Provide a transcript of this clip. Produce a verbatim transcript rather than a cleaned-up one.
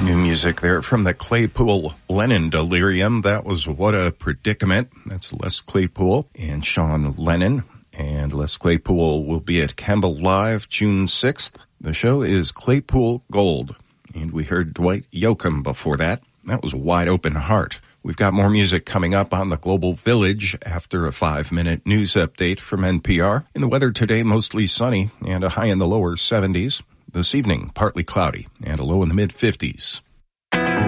New music there from the Claypool Lennon Delirium. That was What a Predicament. That's Les Claypool and Sean Lennon. And Les Claypool will be at Campbell Live June sixth. The show is Claypool Gold. And we heard Dwight Yoakam before that. That was Wide Open Heart. We've got more music coming up on the Global Village after a five-minute news update from N P R. In the weather today, mostly sunny and a high in the lower seventies. This evening, partly cloudy and a low in the mid-fifties.